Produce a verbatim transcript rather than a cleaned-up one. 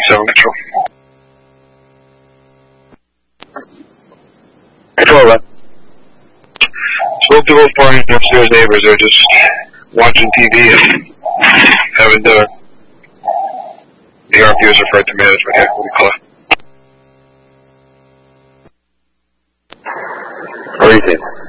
seven Control. Control that. Spoke to both parties, upstairs neighbors. They're just watching T V and having dinner. The R P is referred to management here. What do you call it? What do you think?